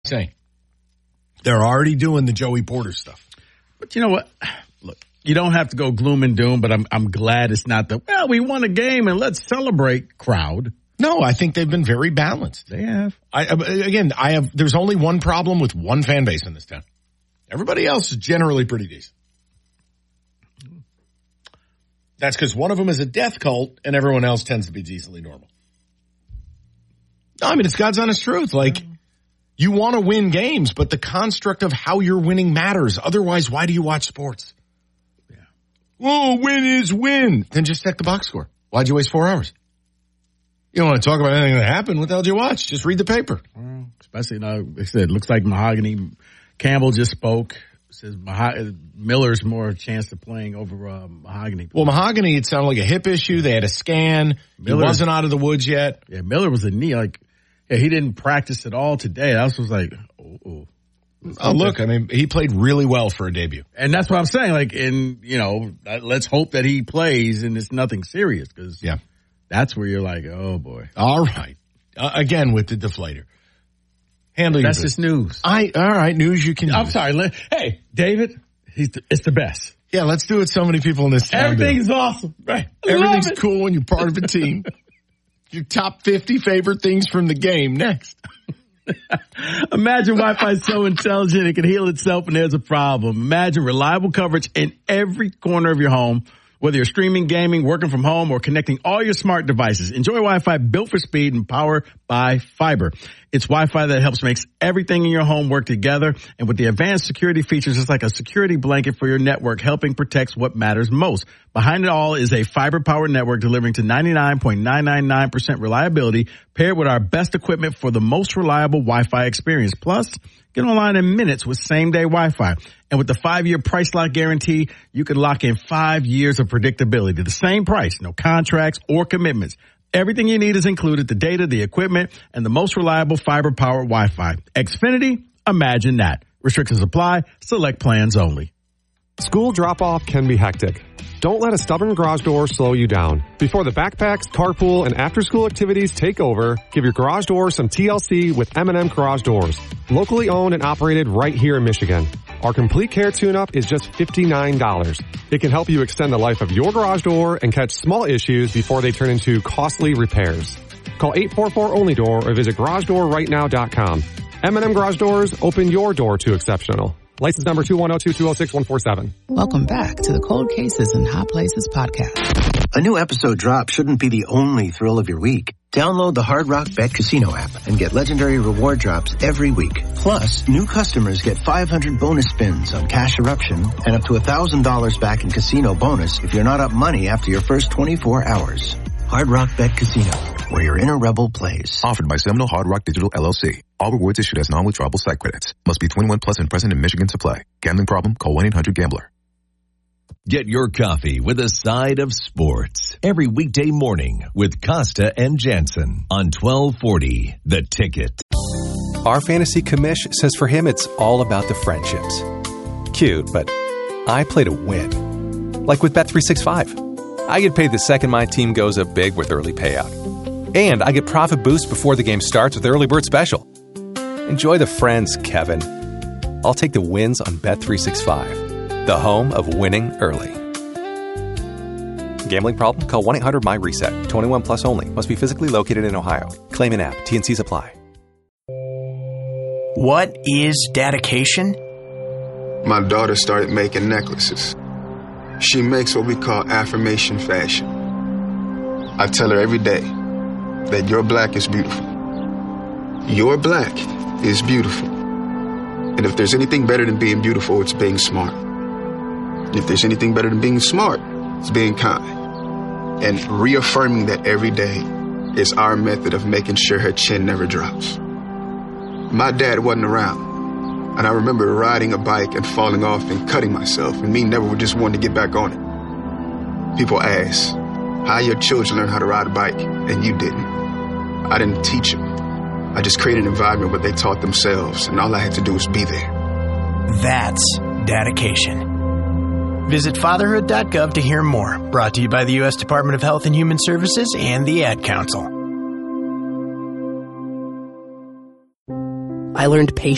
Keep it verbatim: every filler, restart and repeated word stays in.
saying. They're already doing the Joey Porter stuff. But you know what? Look, you don't have to go gloom and doom, but I'm I'm glad it's not the, well, we won a game and let's celebrate crowd. No, I think they've been very balanced. They have. I, again, I have. There's only one problem with one fan base in this town. Everybody else is generally pretty decent. That's because one of them is a death cult and everyone else tends to be decently normal. No, I mean, it's God's honest truth. Like, you want to win games, but the construct of how you're winning matters. Otherwise, why do you watch sports? Yeah. Oh, win is win. Then just check the box score. Why'd you waste four hours? You don't want to talk about anything that happened. What the hell did you watch? Just read the paper. Well, especially, you know, like I said, it looks like Mahogany Campbell just spoke. Says Maho- Miller's more chance of playing over uh, Mahogany. Well, Mahogany, it sounded like a hip issue. They had a scan. Miller, he wasn't out of the woods yet. Yeah, Miller was a knee. Like, yeah, he didn't practice at all today. I was like, oh, oh. Oh, look, I mean, he played really well for a debut. And that's what I'm saying. Like, and, you know, let's hope that he plays and it's nothing serious because yeah. That's where you're like, oh, boy. All right. Uh, again, with the deflator. Handle your That's business. just news. I All right, news you can I'm use. sorry. Hey, David, he's the, it's the best. Yeah, let's do what so many people in this town Everything's do. awesome. Right. I Everything's cool when you're part of a team. Your top fifty favorite things from the game next. Imagine Wi-Fi is so intelligent it can heal itself when there's a problem. Imagine reliable coverage in every corner of your home. Whether you're streaming, gaming, working from home, or connecting all your smart devices, enjoy Wi-Fi built for speed and powered by fiber. It's Wi-Fi that helps make everything in your home work together. And with the advanced security features, it's like a security blanket for your network, helping protect what matters most. Behind it all is a fiber-powered network delivering to ninety-nine point nine nine nine percent reliability, paired with our best equipment for the most reliable Wi-Fi experience. Plus, get online in minutes with same-day Wi-Fi. And with the five-year price lock guarantee, you can lock in five years of predictability. The same price, no contracts or commitments. Everything you need is included, the data, the equipment, and the most reliable fiber-powered Wi-Fi. Xfinity, imagine that. Restrictions apply. Select plans only. School drop-off can be hectic. Don't let a stubborn garage door slow you down. Before the backpacks, carpool, and after-school activities take over, give your garage door some T L C with M and M Garage Doors. Locally owned and operated right here in Michigan. Our complete care tune-up is just fifty-nine dollars. It can help you extend the life of your garage door and catch small issues before they turn into costly repairs. Call eight four four only door or visit garage door right now dot com. M and M Garage Doors, open your door to exceptional. License number two one zero two two zero six one four seven. Welcome back to the Cold Cases and Hot Places podcast. A new episode drop shouldn't be the only thrill of your week. Download the Hard Rock Bet Casino app and get legendary reward drops every week. Plus, new customers get five hundred bonus spins on Cash Eruption and up to one thousand dollars back in casino bonus if you're not up money after your first twenty-four hours. Hard Rock Bet Casino, where your inner rebel plays. Offered by Seminole Hard Rock Digital L L C. All rewards issued as non-withdrawable site credits. Must be twenty-one plus and present in Michigan to play. Gambling problem? Call one eight hundred gambler. Get your coffee with a side of sports every weekday morning with Costa and Jansen on twelve forty The Ticket. Our fantasy commish says for him it's all about the friendships. Cute, but I play to win. Like with Bet three sixty-five. I get paid the second my team goes up big with early payout. And I get profit boost before the game starts with Early Bird Special. Enjoy the friends, Kevin. I'll take the wins on Bet three sixty-five, the home of winning early. Gambling problem? Call one eight hundred my reset. twenty-one plus only. Must be physically located in Ohio. Claim an app. T and C's apply. What is dedication? My daughter started making necklaces. She makes what we call affirmation fashion. I tell her every day that your black is beautiful. Your black is beautiful. And if there's anything better than being beautiful, it's being smart. And if there's anything better than being smart, it's being kind. And reaffirming that every day is our method of making sure her chin never drops. My dad wasn't around. And I remember riding a bike and falling off and cutting myself, and me never just wanting to get back on it. People ask, how your children learn how to ride a bike, and you didn't? I didn't teach them. I just created an environment where they taught themselves, and all I had to do was be there. That's dedication. Visit fatherhood dot gov to hear more. Brought to you by the U S Department of Health and Human Services and the Ad Council. I learned patience